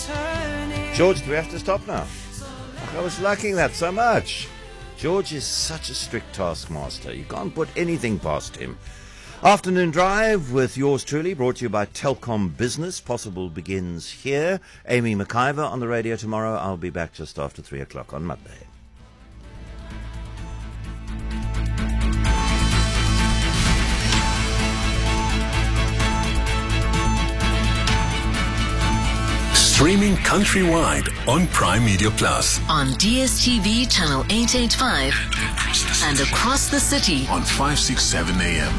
George, do we have to stop now? I was liking that so much. George is such a strict taskmaster. You can't put anything past him. Afternoon Drive with yours truly, brought to you by Telkom Business. Possible begins here. Amy McIver on the radio tomorrow. I'll be back just after 3 o'clock on Monday. Streaming countrywide on Prime Media Plus. On DSTV channel 885 and across the city On 567 AM.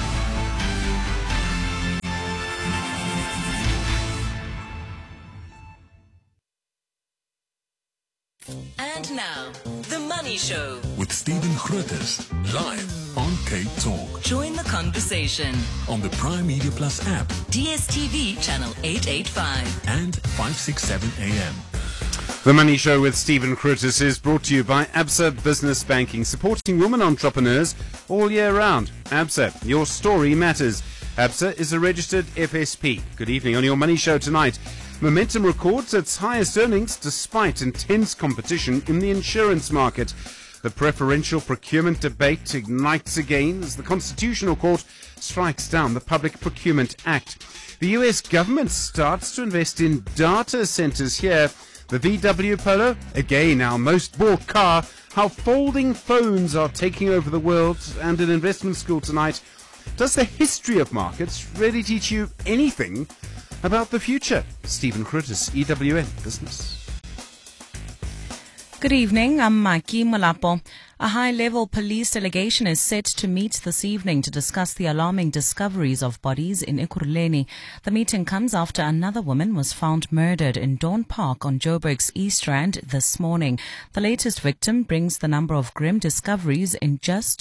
And now, The Money Show. With Stephen Grootes, live on Cape Talk. Join the conversation. On the Prime Media Plus app DSTV channel 885. and 567 AM. The Money Show with Stephen Grootes is brought to you by ABSA Business Banking, supporting women entrepreneurs all year round. ABSA, your story matters. ABSA is a registered FSP. Good evening on your Money Show tonight. Momentum records its highest earnings despite intense competition in the insurance market. The preferential procurement debate ignites again as the Constitutional Court strikes down the Public Procurement Act. The US government starts to invest in data centers here. The VW Polo, again our most bought car. How folding phones are taking over the world, and an investment school tonight. Does the history of markets really teach you anything about the future? Stephen Grootes, EWN Business. Good evening, I'm Maki Malapo. A high-level police delegation is set to meet this evening to discuss the alarming discoveries of bodies in Ekurhuleni. The meeting comes after another woman was found murdered in Dawn Park on Joburg's East Rand this morning. The latest victim brings the number of grim discoveries in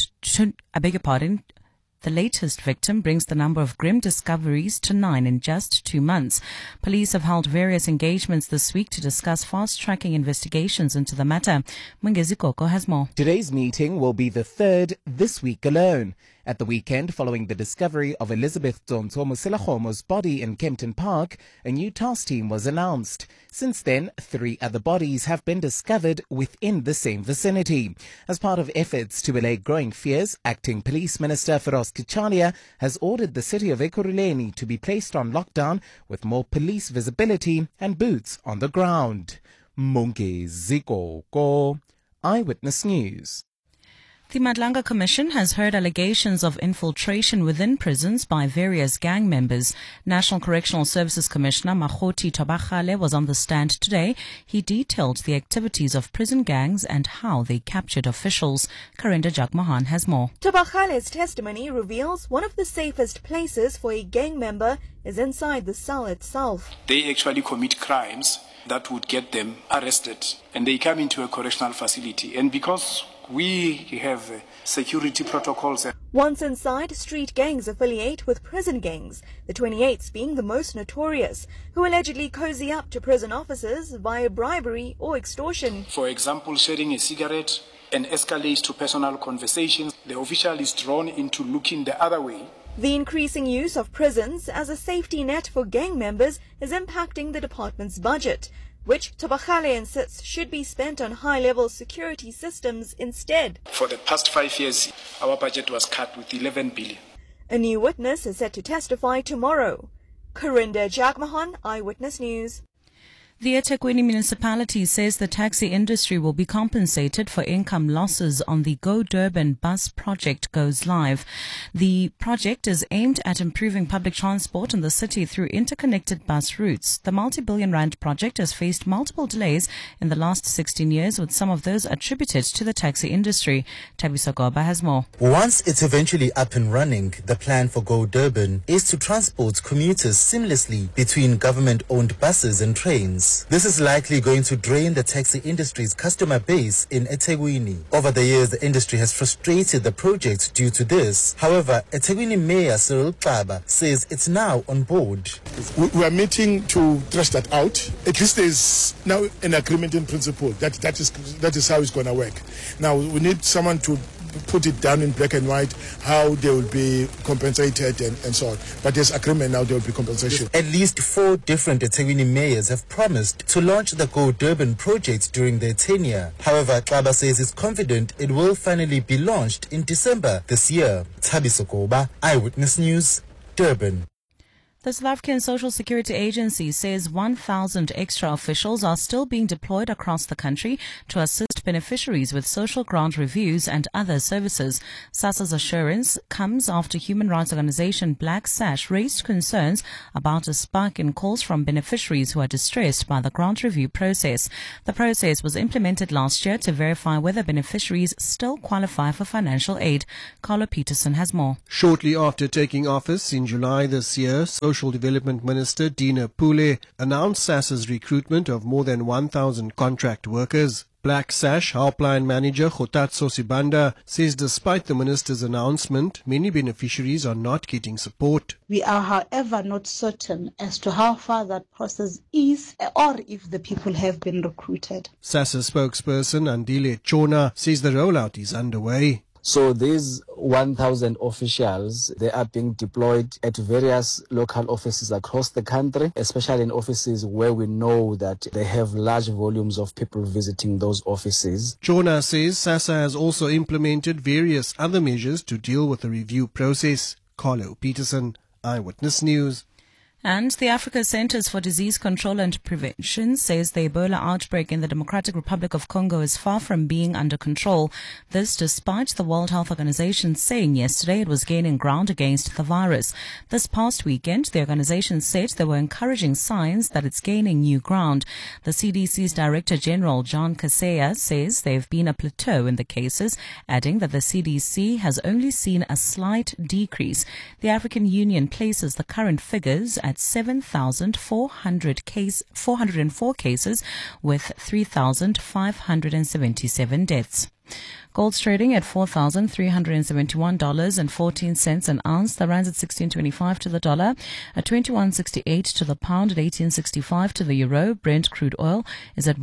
The latest victim brings the number of grim discoveries to 9 in just 2 months. Police have held various engagements this week to discuss fast-tracking investigations into the matter. Mungezi Koko has more. Today's meeting will be the third this week alone. At the weekend, following the discovery of Elizabeth Tsonso Moselakgomo's body in Kempton Park, a new task team was announced. Since then, 3 other bodies have been discovered within the same vicinity. As part of efforts to allay growing fears, Acting Police Minister Feroz Kichalia has ordered the city of Ekurhuleni to be placed on lockdown with more police visibility and boots on the ground. Mungezi Koko, Eyewitness News. The Madlanga Commission has heard allegations of infiltration within prisons by various gang members. National Correctional Services Commissioner Makgoti Tabachale was on the stand today. He detailed the activities of prison gangs and how they captured officials. Karinda Jagmohan has more. Tabachale's testimony reveals one of the safest places for a gang member is inside the cell itself. They actually commit crimes that would get them arrested, and they come into a correctional facility. And because we have security protocols. Once inside, street gangs affiliate with prison gangs, the 28th being the most notorious, who allegedly cozy up to prison officers via bribery or extortion. For example, sharing a cigarette and escalates to personal conversations. The official is drawn into looking the other way. The increasing use of prisons as a safety net for gang members is impacting the department's budget, which Tabachale insists should be spent on high-level security systems instead. For the past 5 years, our budget was cut with 11 billion. A new witness is set to testify tomorrow. Karinda Jagmohan, Eyewitness News. The eThekwini municipality says the taxi industry will be compensated for income losses on the Go Durban bus project goes live. The project is aimed at improving public transport in the city through interconnected bus routes. The multi-billion rand project has faced multiple delays in the last 16 years, with some of those attributed to the taxi industry. Thabiso Goba has more. Once it's eventually up and running, the plan for Go Durban is to transport commuters seamlessly between government-owned buses and trains. This is likely going to drain the taxi industry's customer base in eThekwini. Over the years, the industry has frustrated the project due to this. However, eThekwini Mayor Cyril Xaba says it's now on board. We are meeting to thrash that out. At least there's now an agreement in principle that is how it's going to work. Now, we need someone to put it down in black and white how they will be compensated and so on. But there's agreement now, there will be compensation. At least 4 different eThekwini mayors have promised to launch the Go Durban project during their tenure. However, Xaba says he's confident it will finally be launched in December this year. Thabiso Koba, Eyewitness News, Durban. The South African Social Security Agency says 1,000 extra officials are still being deployed across the country to assist beneficiaries with social grant reviews and other services. SASSA's assurance comes after human rights organization Black Sash raised concerns about a spike in calls from beneficiaries who are distressed by the grant review process. The process was implemented last year to verify whether beneficiaries still qualify for financial aid. Carlo Peterson has more. Shortly after taking office in July this year, Social Development Minister Dina Pule announced SASSA's recruitment of more than 1,000 contract workers. Black Sash Helpline Manager Khotatso Sibanda says despite the minister's announcement, many beneficiaries are not getting support. We are, however, not certain as to how far that process is or if the people have been recruited. SASSA spokesperson Andile Chona says the rollout is underway. So these 1,000 officials, they are being deployed at various local offices across the country, especially in offices where we know that they have large volumes of people visiting those offices. Chona says SASSA has also implemented various other measures to deal with the review process. Carlo Peterson, Eyewitness News. And the Africa Centers for Disease Control and Prevention says the Ebola outbreak in the Democratic Republic of Congo is far from being under control. This despite the World Health Organization saying yesterday it was gaining ground against the virus. This past weekend, the organization said there were encouraging signs that it's gaining new ground. The CDC's Director General, John Kaseya, says there have been a plateau in the cases, adding that the CDC has only seen a slight decrease. The African Union places the current figures at 7,404 cases with 3,577 deaths. Gold's trading at $4,371.14 an ounce. The rand's at 16.25 to the dollar, at 21.68 to the pound, at 18.65 to the euro. Brent crude oil is at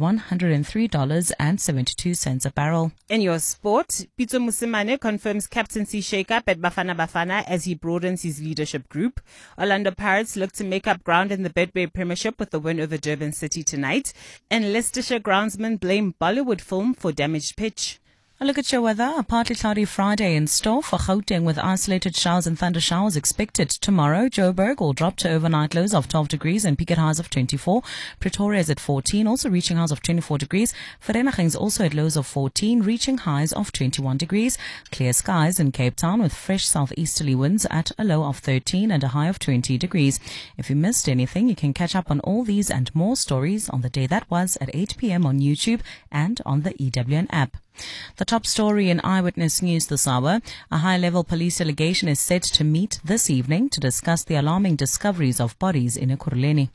$103.72 a barrel. In your sport, Pitso Mosimane confirms captaincy shake-up at Bafana Bafana as he broadens his leadership group. Orlando Pirates look to make up ground in the Betway Premiership with the win over Durban City tonight. And Leicestershire groundsmen blame Bollywood film for damaged pitch. A look at your weather. A partly cloudy Friday in store for Gauteng with isolated showers and thunder showers expected tomorrow. Joburg will drop to overnight lows of 12 degrees and peak at highs of 24. Pretoria is at 14, also reaching highs of 24 degrees. Vereeniging is also at lows of 14, reaching highs of 21 degrees. Clear skies in Cape Town with fresh southeasterly winds at a low of 13 and a high of 20 degrees. If you missed anything, you can catch up on all these and more stories on the day that was at 8 p.m. on YouTube and on the EWN app. The top story in Eyewitness News this hour. A high-level police delegation is set to meet this evening to discuss the alarming discoveries of bodies in Ekurhuleni.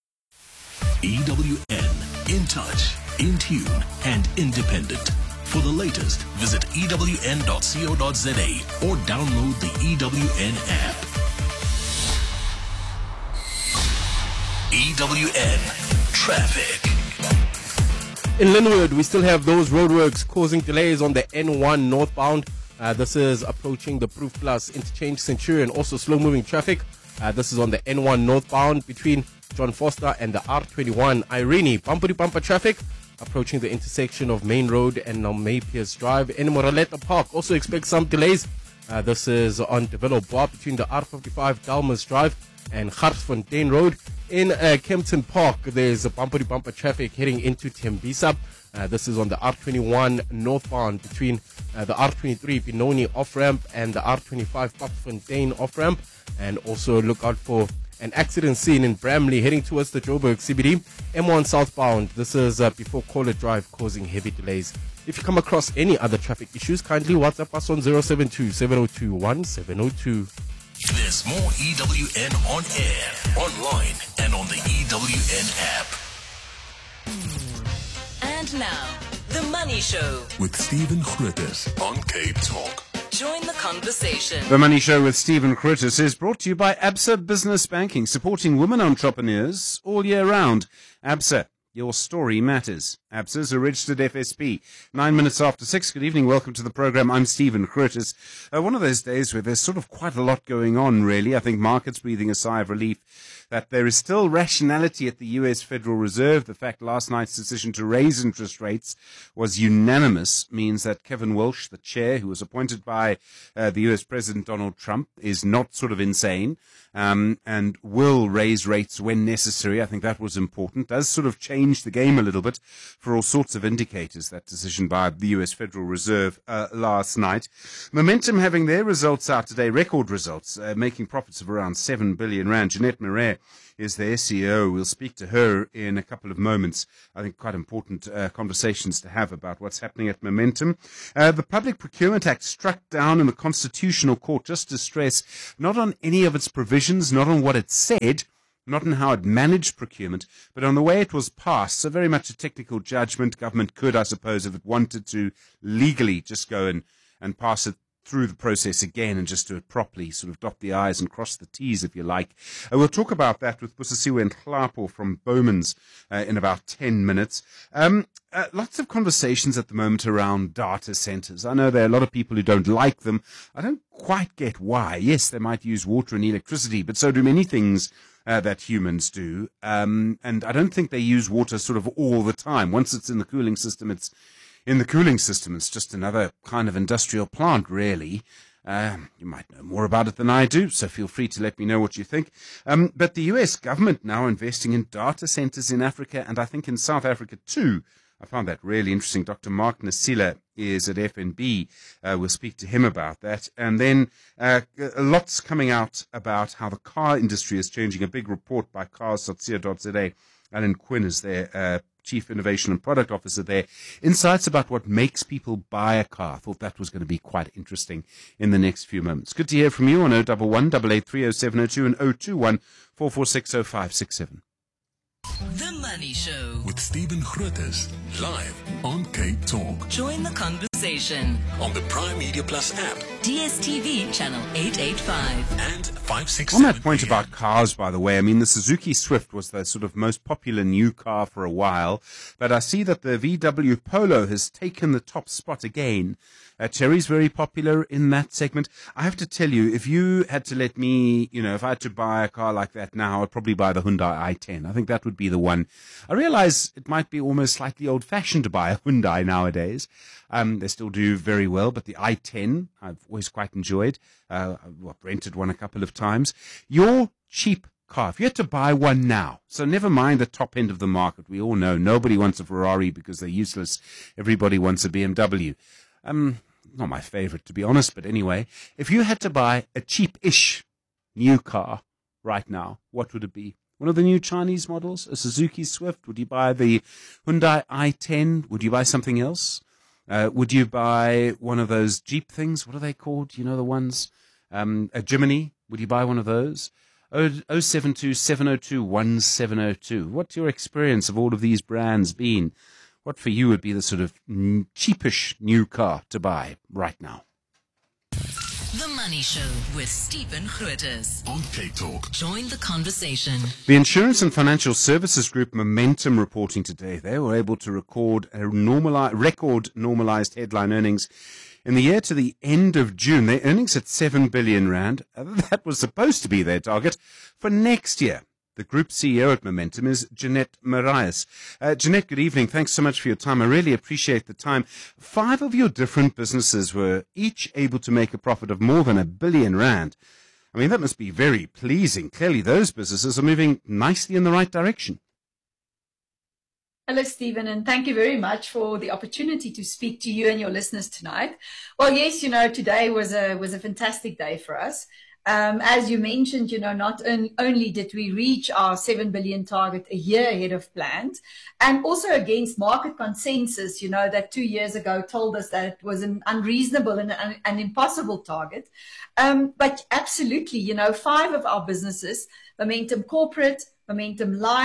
EWN, in touch, in tune, and independent. For the latest, visit ewn.co.za or download the EWN app. EWN Traffic. In Linwood, we still have those roadworks causing delays on the N1 northbound. This is approaching the Proof Plus Interchange Centurion, also slow-moving traffic. This is on the N1 northbound between John Foster and the R21 Irene. Bumper-to-bumper traffic approaching the intersection of Main Road and May Pierce Drive. In Moraleta Park, also expect some delays. This is on Develop Bar between the R55 Dalmas Drive and Garsfontein Road. In Kempton Park, there's a bumper-to-bumper traffic heading into Tembisa. This is on the R21 northbound between the R23 Benoni off-ramp and the R25 Papfontein off-ramp. And also look out for an accident scene in Bramley heading towards the Joburg CBD. M1 southbound, this is before Kohler Drive, causing heavy delays. If you come across any other traffic issues, kindly WhatsApp us on 072-702-1702. There's more EWN on air, online, and on the EWN app. And now, The Money Show with Stephen Grootes on Cape Talk. Join the conversation. The Money Show with Stephen Grootes is brought to you by Absa Business Banking, supporting women entrepreneurs all year round. Absa, your story matters. ABSA is a registered FSP. 9 minutes after 6. Good evening. Welcome to the program. I'm Stephen Curtis. One of those days where there's sort of quite a lot going on, really. I think markets breathing a sigh of relief that there is still rationality at the U.S. Federal Reserve. The fact last night's decision to raise interest rates was unanimous means that Kevin Walsh, the chair, who was appointed by the U.S. President Donald Trump, is not sort of insane and will raise rates when necessary. I think that was important. Does sort of change the game a little bit for all sorts of indicators, that decision by the U.S. Federal Reserve last night. Momentum having their results out today, record results, making profits of around 7 billion rand. Jeanette Marais is their CEO. We'll speak to her in a couple of moments. I think quite important conversations to have about what's happening at Momentum. The Public Procurement Act struck down in the Constitutional Court, just to stress, not on any of its provisions, not on what it said, not on how it managed procurement, but on the way it was passed. So very much a technical judgment. Government could, I suppose, if it wanted to, legally just go and pass it through the process again and just do it properly, sort of dot the I's and cross the T's, if you like. We'll talk about that with Busisiwe Nhlapo from Bowman's in about 10 minutes. Lots of conversations at the moment around data centers. I know there are a lot of people who don't like them. I don't quite get why. Yes, they might use water and electricity, but so do many things that humans do. And I don't think they use water sort of all the time. Once it's in the cooling system, it's just another kind of industrial plant, really. You might know more about it than I do, so feel free to let me know what you think. But the US government now investing in data centers in Africa, and I think in South Africa too. I found that really interesting. Dr. Mark Nasila is at FNB. We'll speak to him about that. And then lots coming out about how the car industry is changing. A big report by cars.co.za. Alan Quinn is their Chief Innovation and Product Officer there. Insights about what makes people buy a car. I thought that was going to be quite interesting in the next few moments. Good to hear from you on 011 883 0702 and 021 446 0567. The Money Show with Stephen Grootes, live on K Talk. Join the conversation On the Prime Media Plus app. DSTV channel 885 and 567. On that point about cars, by the way, I mean, the Suzuki Swift was the sort of most popular new car for a while, but I see that the VW Polo has taken the top spot again. Chery's very popular in that segment. I have to tell you, if you had to let me, if I had to buy a car like that now, I'd probably buy the Hyundai i10. I think that would be the one. I realize it might be almost slightly old-fashioned to buy a Hyundai nowadays. They still do very well, but the i10, I've always quite enjoyed. I've rented one a couple of times. Your cheap car, if you had to buy one now, so never mind the top end of the market. We all know nobody wants a Ferrari because they're useless. Everybody wants a BMW. Not my favorite, to be honest, but anyway, if you had to buy a cheap-ish new car right now, what would it be? One of the new Chinese models, a Suzuki Swift? Would you buy the Hyundai i10? Would you buy something else? Would you buy one of those Jeep things? What are they called? You know the ones? A Jimny? Would you buy one of those? 072 702 1702. What's your experience of all of these brands been? What for you would be the sort of cheapish new car to buy right now? The Money Show with Stephen Grootes on K Talk. Join the conversation. The insurance and financial services group Momentum reporting today. They were able to record a record normalized headline earnings in the year to the end of June. Their earnings at 7 billion rand. That was supposed to be their target for next year. The group CEO at Momentum is Jeanette Marais. Jeanette, good evening. Thanks so much for your time. I really appreciate the time. 5 of your different businesses were each able to make a profit of more than 1 billion rand. I mean, that must be very pleasing. Clearly, those businesses are moving nicely in the right direction. Hello, Stephen, and thank you very much for the opportunity to speak to you and your listeners tonight. Well, yes, today was a fantastic day for us. As you mentioned, not only did we reach our 7 billion target a year ahead of plans, and also against market consensus, that 2 years ago told us that it was an unreasonable and an impossible target. But absolutely, 5 of our businesses, Momentum Corporate, Momentum Life,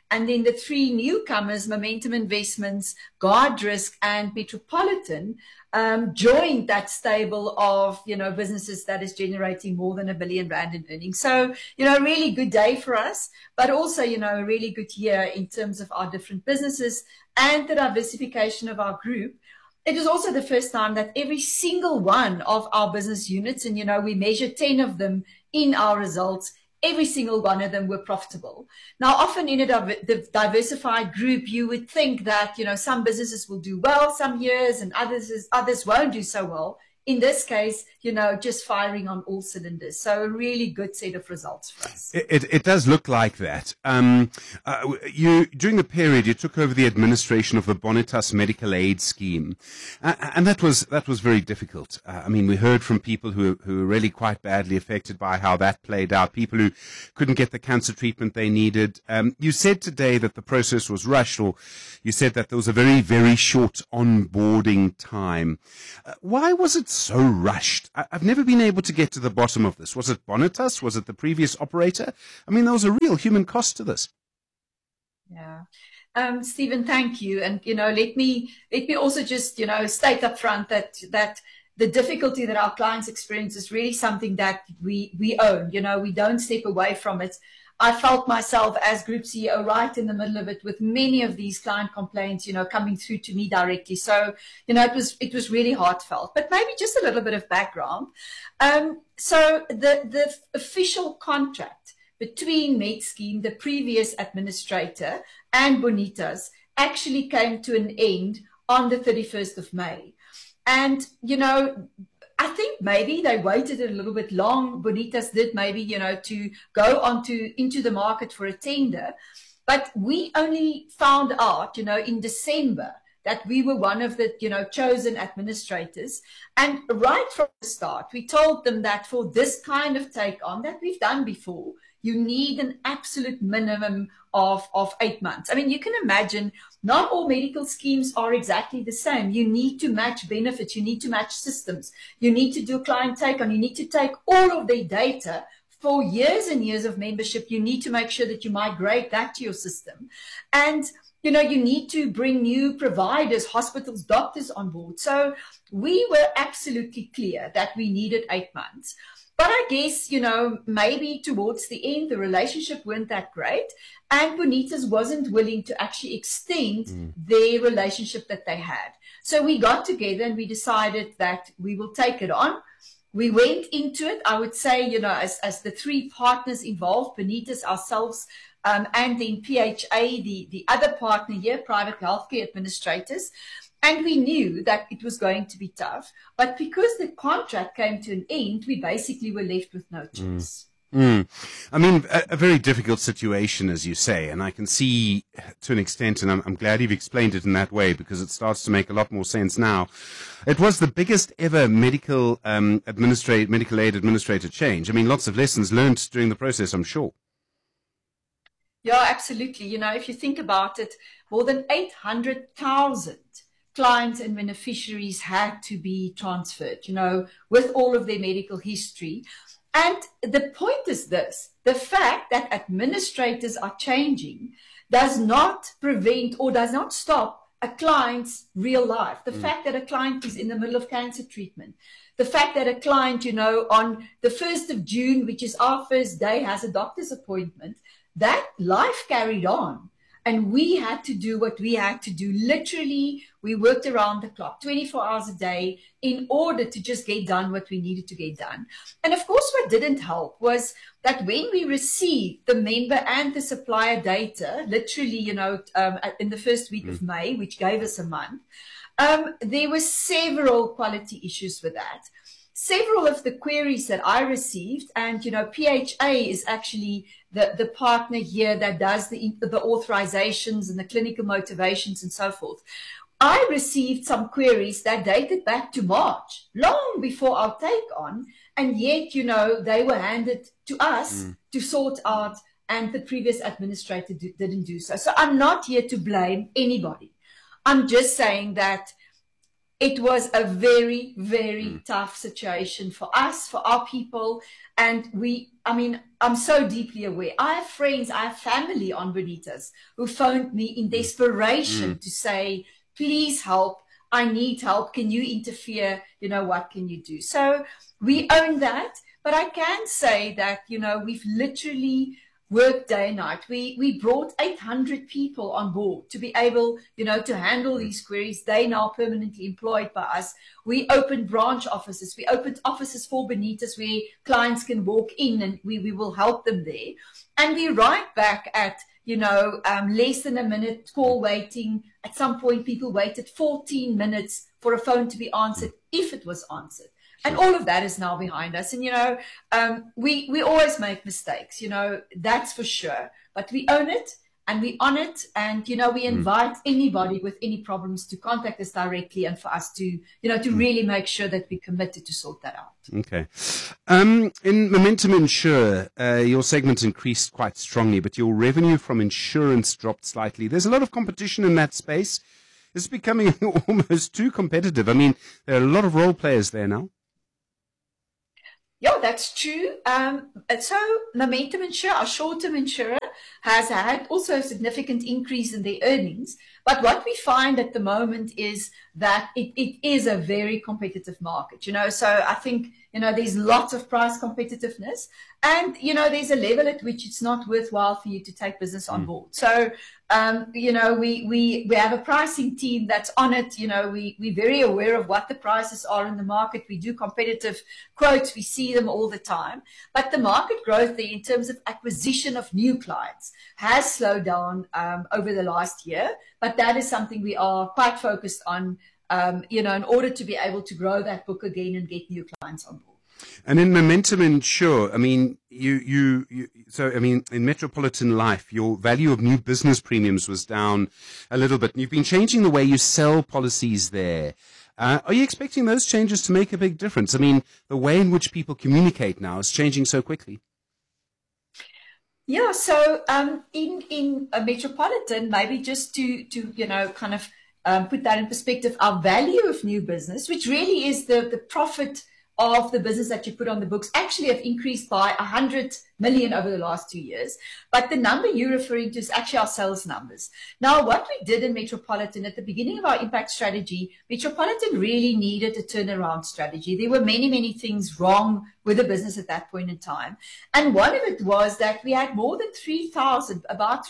And then the three newcomers, Momentum Investments, Guardrisk, and Metropolitan, joined that stable of, businesses that is generating more than R1 billion in earnings. So, a really good day for us, but also, a really good year in terms of our different businesses and the diversification of our group. It was also the first time that every single one of our business units, and, we measure 10 of them in our results, every single one of them were profitable. Now, often in the diversified group, you would think that, some businesses will do well some years and others won't do so well. In this case, just firing on all cylinders. So a really good set of results for us. It does look like that. During the period, you took over the administration of the Bonitas Medical Aid Scheme. And that was very difficult. We heard from people who were really quite badly affected by how that played out, people who couldn't get the cancer treatment they needed. You said today that the process was rushed, or you said that there was a very, very short onboarding time. Why was it so rushed? I've never been able to get to the bottom of this. Was it Bonitas? Was it the previous operator? There was a real human cost to this. Yeah. Stephen, thank you. And, let me also just, state up front that the difficulty that our clients experience is really something that we own. We don't step away from it. I felt myself as Group CEO right in the middle of it, with many of these client complaints, coming through to me directly. So, it was really heartfelt. But maybe just a little bit of background. So the official contract between MedScheme, the previous administrator, and Bonitas actually came to an end on the 31st of May. And, I think maybe they waited a little bit long. Bonitas did maybe, to go into the market for a tender. But we only found out, in December that we were one of the, chosen administrators. And right from the start, we told them that for this kind of take on that we've done before, you need an absolute minimum of 8 months. You can imagine not all medical schemes are exactly the same. You need to match benefits. You need to match systems. You need to do a client take on. You need to take all of their data for years and years of membership. You need to make sure that you migrate that to your system. And, you need to bring new providers, hospitals, doctors on board. So we were absolutely clear that we needed 8 months. But I guess, maybe towards the end, the relationship weren't that great. And Bonitas wasn't willing to actually extend their relationship that they had. So we got together and we decided that we will take it on. We went into it, I would say, as the three partners involved, Bonitas, ourselves, and then PHA, the other partner here, Private Healthcare Administrators. And we knew that it was going to be tough. But because the contract came to an end, we basically were left with no choice. A very difficult situation, as you say, and I can see to an extent, and I'm glad you've explained it in that way, because it starts to make a lot more sense now. It was the biggest ever medical aid administrator change. Lots of lessons learned during the process, I'm sure. Yeah, absolutely. If you think about it, more than 800,000 clients and beneficiaries had to be transferred, with all of their medical history. And the point is this: the fact that administrators are changing does not prevent or does not stop a client's real life. The fact that a client is in the middle of cancer treatment, the fact that a client, on the 1st of June, which is our first day, has a doctor's appointment, that life carried on. And we had to do what we had to do. Literally, we worked around the clock, 24 hours a day, in order to just get done what we needed to get done. And of course, what didn't help was that when we received the member and the supplier data, literally, in the first week of May, which gave us a month, there were several quality issues with that. Several of the queries that I received, and, PHA is actually the partner here that does the authorizations and the clinical motivations and so forth. I received some queries that dated back to March, long before our take on, and yet, they were handed to us to sort out, and the previous administrator didn't do so. So I'm not here to blame anybody. I'm just saying that it was a very, very tough situation for us, for our people. And I'm so deeply aware. I have friends, I have family on Bonitas who phoned me in desperation to say, please help. I need help. Can you interfere? What can you do? So we own that. But I can say that, we've literally worked day and night. We brought 800 people on board to be able, to handle these queries. They now permanently employed by us. We opened branch offices. We opened offices for Bonitas where clients can walk in and we will help them there. And we're right back at, less than a minute call waiting. At some point, people waited 14 minutes for a phone to be answered, if it was answered. And all of that is now behind us. And, we always make mistakes, that's for sure. But we own it and we on it. And, we invite anybody with any problems to contact us directly and for us to, to really make sure that we're committed to sort that out. Okay. In Momentum Insure, your segment increased quite strongly, but your revenue from insurance dropped slightly. There's a lot of competition in that space. It's becoming almost too competitive. I mean, there are a lot of role players there now. Yeah, that's true. So Momentum Insure, our short-term insurer, has had also a significant increase in their earnings. But what we find at the moment is that it is a very competitive market, So I think, there's lots of price competitiveness and, there's a level at which it's not worthwhile for you to take business on board. So, we have a pricing team that's on it. We're very aware of what the prices are in the market. We do competitive quotes. We see them all the time. But the market growth there in terms of acquisition of new clients has slowed down over the last year. But that is something we are quite focused on, in order to be able to grow that book again and get new clients on board. And in Momentum Insure, in Metropolitan Life, your value of new business premiums was down a little bit. And you've been changing the way you sell policies there. Are you expecting those changes to make a big difference? the way in which people communicate now is changing so quickly. Yeah, so in Metropolitan, maybe just to put that in perspective, our value of new business, which really is the profit of the business that you put on the books, actually have increased by 100 million over the last 2 years. But the number you're referring to is actually our sales numbers. Now, what we did in Metropolitan at the beginning of our impact strategy, Metropolitan really needed a turnaround strategy. There were many, many things wrong with the business at that point in time. And one of it was that we had more than 3,000, about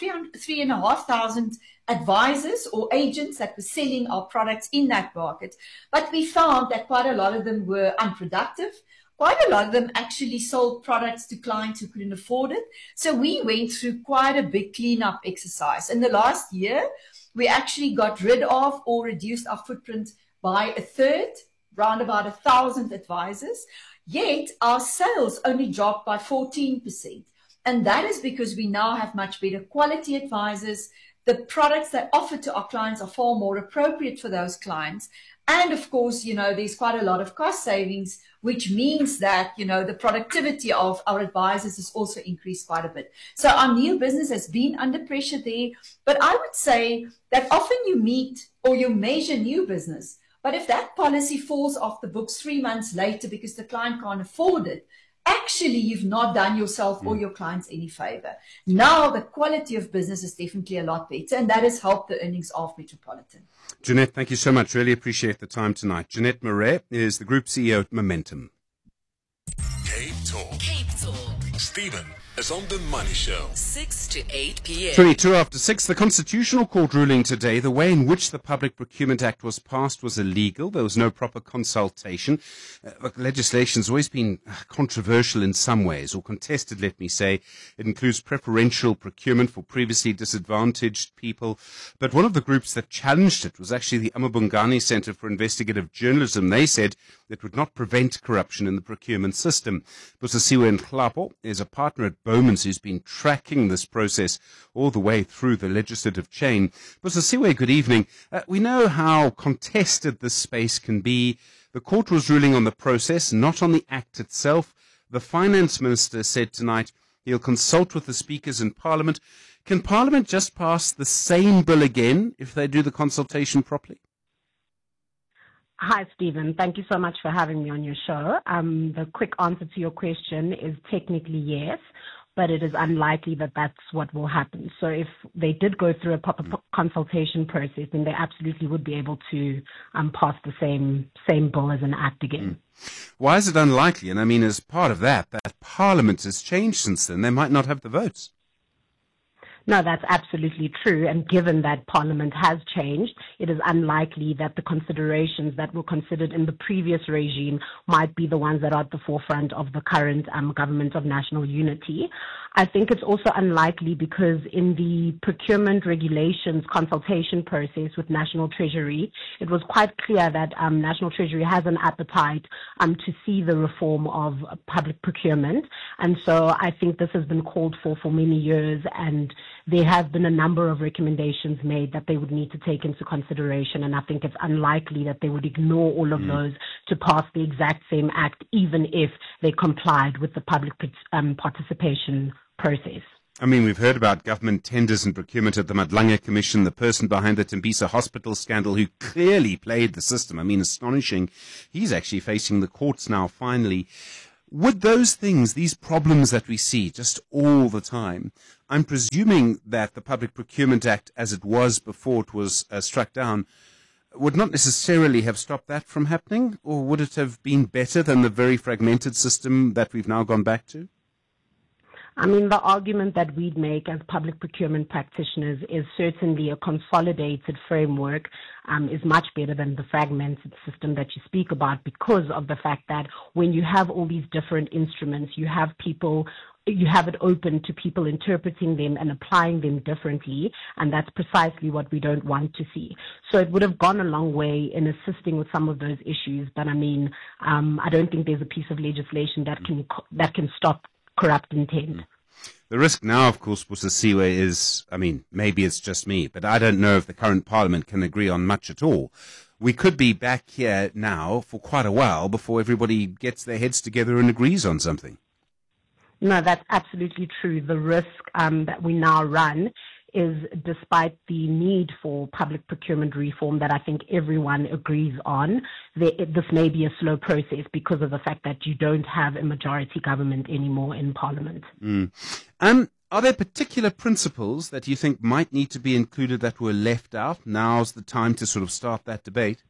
3,500 advisors or agents that were selling our products in that market. But we found that quite a lot of them were unproductive. Quite a lot of them actually sold products to clients who couldn't afford it. So we went through quite a big cleanup exercise. In the last year, we actually got rid of or reduced our footprint by a third, around about 1,000 advisors. Yet our sales only dropped by 14%. And that is because we now have much better quality advisors. The products that offer to our clients are far more appropriate for those clients. And of course, there's quite a lot of cost savings, which means that, the productivity of our advisors has also increased quite a bit. So our new business has been under pressure there. But I would say that often you meet or you measure new business. But if that policy falls off the books 3 months later because the client can't afford it, actually, you've not done yourself or your clients any favor. Now, the quality of business is definitely a lot better, and that has helped the earnings of Metropolitan. Jeanette, thank you so much. Really appreciate the time tonight. Jeanette Marais is the Group CEO at Momentum. Cape Talk. Stephen is on The Money Show. 6 to 8 p.m. 22 after 6. The Constitutional Court ruling today, the way in which the Public Procurement Act was passed was illegal. There was no proper consultation. Legislation has always been controversial in some ways, or contested, let me say. It includes preferential procurement for previously disadvantaged people. But one of the groups that challenged it was actually the Amabungani Centre for Investigative Journalism. They said it would not prevent corruption in the procurement system. Busisiwe Nhlapo is a partner at Bowman's who's been tracking this process all the way through the legislative chain. Busisiwe, good evening. We know how contested this space can be. The court was ruling on the process, not on the act itself. The finance minister said tonight he'll consult with the speakers in Parliament. Can Parliament just pass the same bill again if they do the consultation properly? Hi, Stephen. Thank you so much for having me on your show. The quick answer to your question is technically yes, but it is unlikely that that's what will happen. So if they did go through a proper consultation process, then they absolutely would be able to pass the same bill as an act again. Why is it unlikely? And I mean, as part of that Parliament has changed since then. They might not have the votes. No, that's absolutely true. And given that Parliament has changed, it is unlikely that the considerations that were considered in the previous regime might be the ones that are at the forefront of the current government of national unity. I think it's also unlikely because in the procurement regulations consultation process with National Treasury, it was quite clear that National Treasury has an appetite to see the reform of public procurement. And so I think this has been called for many years, and there have been a number of recommendations made that they would need to take into consideration, and I think it's unlikely that they would ignore all of those to pass the exact same act, even if they complied with the public participation process. I mean, we've heard about government tenders and procurement at the Madlanga Commission, the person behind the Tembisa hospital scandal who clearly played the system. I mean, astonishing. He's actually facing the courts now, finally. Would those things, these problems that we see just all the time, I'm presuming that the Public Procurement Act, as it was before it was struck down, would not necessarily have stopped that from happening? Or would it have been better than the very fragmented system that we've now gone back to? I mean, the argument that we'd make as public procurement practitioners is certainly a consolidated framework is much better than the fragmented system that you speak about, because of the fact that when you have all these different instruments, you have it open to people interpreting them and applying them differently, and that's precisely what we don't want to see. So it would have gone a long way in assisting with some of those issues, but I mean, I don't think there's a piece of legislation that can stop corrupt intent. The risk now, of course, Busisiwe, is, I mean, maybe it's just me, but I don't know if the current Parliament can agree on much at all. We could be back here now for quite a while before everybody gets their heads together and agrees on something. No, that's absolutely true. The risk that we now run is, despite the need for public procurement reform that I think everyone agrees on, this may be a slow process because of the fact that you don't have a majority government anymore in Parliament. Are there particular principles that you think might need to be included that were left out? Now's the time to sort of start that debate.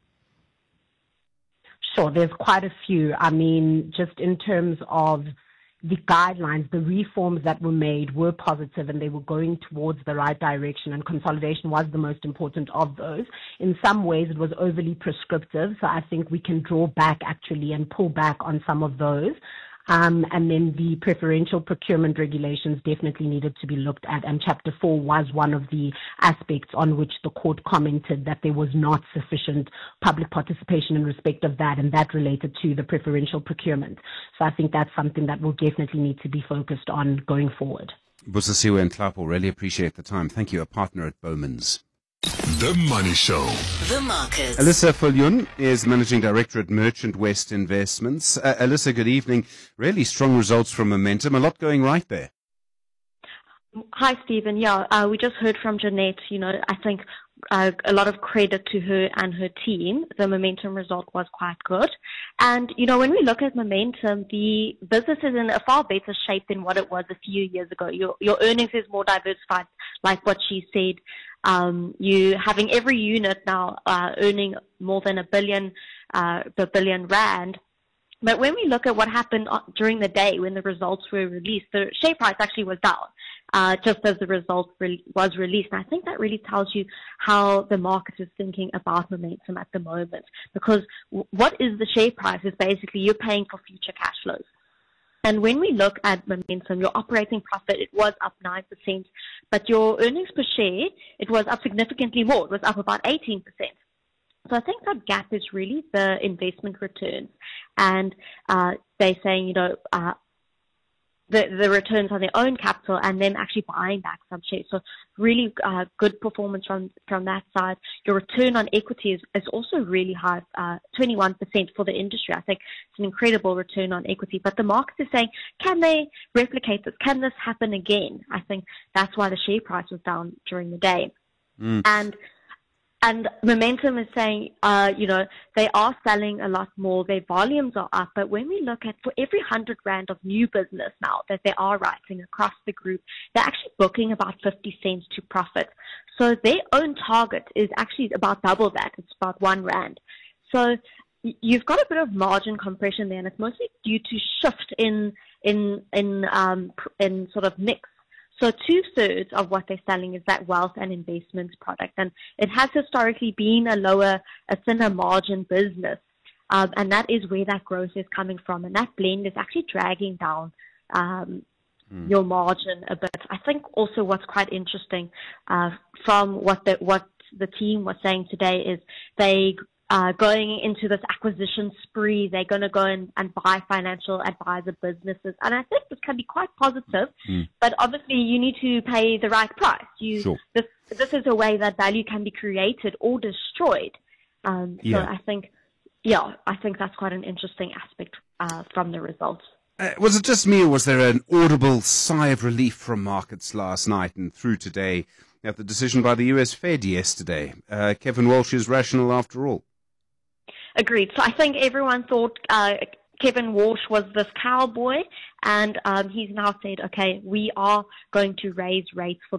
Sure, there's quite a few. I mean, just in terms of the guidelines, the reforms that were made were positive and they were going towards the right direction, and consolidation was the most important of those. In some ways, it was overly prescriptive, so I think we can draw back actually and pull back on some of those. And then the preferential procurement regulations definitely needed to be looked at, and Chapter 4 was one of the aspects on which the court commented that there was not sufficient public participation in respect of that, and that related to the preferential procurement. So I think that's something that will definitely need to be focused on going forward. Busisiwe and Tlapo, really appreciate the time. Thank you. A partner at Bowman's. The Money Show. The Markets. Alyssa Viljoen is Managing Director at Merchant West Investments. Alyssa, good evening. Really strong results from Momentum. A lot going right there. Hi, Stephen. Yeah, we just heard from Jeanette. You know, I think a lot of credit to her and her team. The Momentum result was quite good. And, you know, when we look at Momentum, the business is in a far better shape than what it was a few years ago. Your earnings is more diversified, like what she said. You having every unit now earning more than $1 billion rand. But when we look at what happened during the day when the results were released, the share price actually was down just as the result was released. And I think that really tells you how the market is thinking about Momentum at the moment. Because what is the share price is basically you're paying for future cash flows. And when we look at Momentum, your operating profit, it was up 9%, but your earnings per share, it was up significantly more. It was up about 18%. So I think that gap is really the investment returns. And they're saying, you know, the returns on their own capital and then actually buying back some shares. So really good performance from that side. Your return on equity is also really high, 21% for the industry. I think it's an incredible return on equity. But the market is saying, can they replicate this? Can this happen again? I think that's why the share price was down during the day. And And Momentum is saying, they are selling a lot more. Their volumes are up. But when we look at for every 100 Rand of new business now that they are writing across the group, they're actually booking about 50 cents to profit. So their own target is actually about double that. It's about 1 Rand. So you've got a bit of margin compression there, and it's mostly due to shift in sort of mix. So 2/3 of what they're selling is that wealth and investments product. And it has historically been a thinner margin business. And that is where that growth is coming from. And that blend is actually dragging down your margin a bit. I think also what's quite interesting from what the team was saying today is they going into this acquisition spree. They're going to go and buy financial advisor businesses. And I think this can be quite positive, but obviously you need to pay the right price. This is a way that value can be created or destroyed. So I think that's quite an interesting aspect from the results. Was it just me, or was there an audible sigh of relief from markets last night and through today at the decision by the US Fed yesterday? Kevin Walsh is rational after all. Agreed. So I think everyone thought Kevin Walsh was this cowboy, and he's now said, okay, we are going to raise rates for